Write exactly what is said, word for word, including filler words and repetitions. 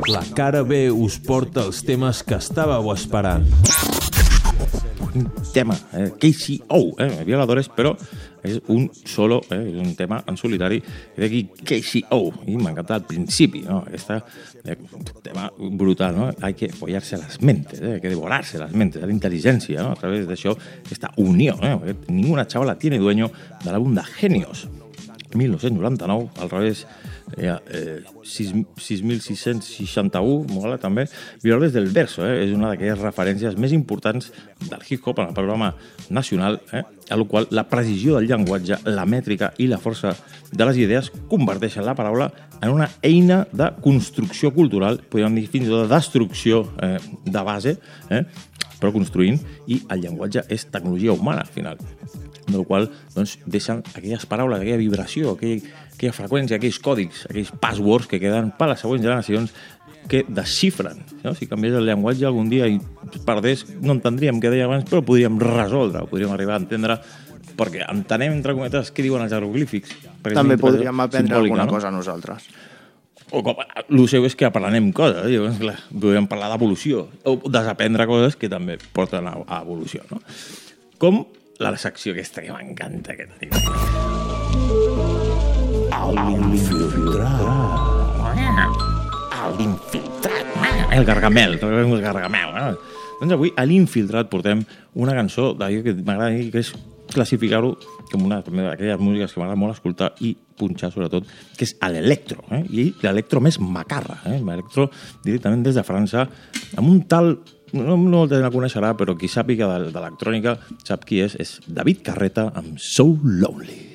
La cara B us porta els temes que estàveu esperant. Un tema, eh, K C O, eh, Violadores, però és un solo, eh, és un tema en solitari, i d'aquí K C O, i m'encanta al principi, no? Aquesta, eh, un tema brutal, no? Hay que follarse las mentes, eh? Hay que devorarse las mentes, la inteligencia, ¿no? A través d'això, aquesta unió, eh? Ninguna chavala tiene dueño de l'àlbum de Genios, mil nou-cents noranta-nou, al revés, eh, eh, sis mil sis-cents seixanta-u, mola també. Violadores del Verso, eh, és una d'aquelles referències més importants del hip-hop en el panorama nacional, eh, a la qual la precisió del llenguatge, la mètrica i la força de les idees converteixen la paraula en una eina de construcció cultural, podríem dir fins i tot de destrucció eh, de base, eh, però construint, i el llenguatge és tecnologia humana, al final. Del qual doncs, deixen aquelles paraules, aquella vibració, aquell, aquella freqüència, aquells còdics, aquells passwords que queden per les següents generacions que desxifren. No? Si canviés el llenguatge algun dia i perdés, no entendríem què deia abans, però podríem resoldre, podríem arribar a entendre, perquè entenem, entre cometes, què diuen els jeroglífics. També podríem aprendre alguna no? cosa nosaltres. O com, el seu és que aprenem coses, llavors, clar, podríem parlar d'evolució, o desaprendre coses que també porten a, a evolució. No? Com la secció aquesta que m'encanta que tenim. L'infiltrat. L'infiltrat. El gargamel, el gargamel. Eh? Doncs avui a l'Infiltrat portem una cançó d'allò que m'agrada dir, que és classificar-ho com una d'aquelles músiques que m'agrada molt escoltar i punxar sobretot, que és l'electro, eh? I l'electro més macarra, eh? L'electro directament des de França, amb un tal... No, no el la coneixerà, però qui sàpiga d'electrònica sap qui és, és David Carreta amb So Lonely.